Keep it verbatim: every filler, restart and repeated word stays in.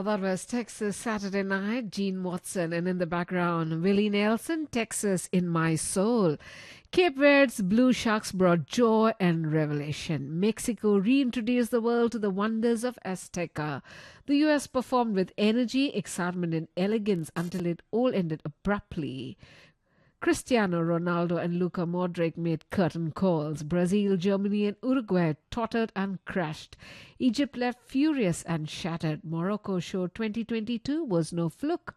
that was Texas Saturday Night, Gene Watson, and in the background, Willie Nelson, Texas in My Soul. Cape Verde's Blue Sharks brought joy and revelation. Mexico reintroduced the world to the wonders of Azteca. The U S performed with energy, excitement, and elegance until it all ended abruptly. Cristiano Ronaldo and Luka Modric made curtain calls. Brazil, Germany, and Uruguay tottered and crashed. Egypt left furious and shattered. Morocco showed twenty twenty-two was no fluke.